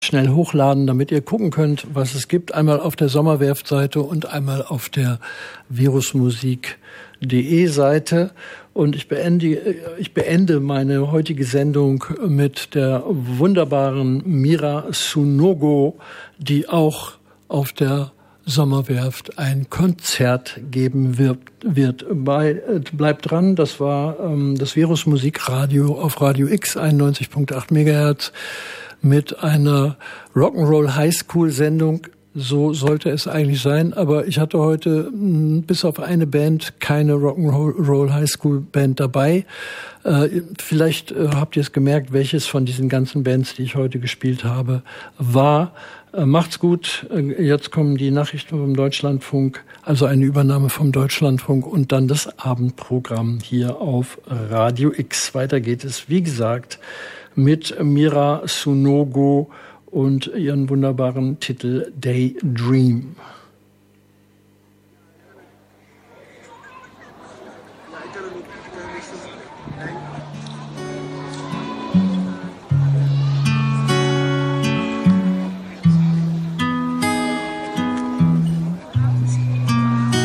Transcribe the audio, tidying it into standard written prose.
schnell hochladen, damit ihr gucken könnt, was es gibt. Einmal auf der Sommerwerft-Seite und einmal auf der virusmusik.de Seite. Und ich beende meine heutige Sendung mit der wunderbaren Mira Sunogo, die auch auf der Sommerwerft ein Konzert geben wird. Bleibt dran, das war das Virusmusikradio auf Radio X 91.8 MHz mit einer Rock'n'Roll Highschool-Sendung. So sollte es eigentlich sein, aber ich hatte heute bis auf eine Band keine Rock'n'Roll Highschool Band dabei. Vielleicht habt ihr es gemerkt, welches von diesen ganzen Bands, die ich heute gespielt habe, war. Macht's gut. Jetzt kommen die Nachrichten vom Deutschlandfunk, also eine Übernahme vom Deutschlandfunk und dann das Abendprogramm hier auf Radio X. Weiter geht es, wie gesagt, mit Mira Sunogo und ihren wunderbaren Titel Daydream.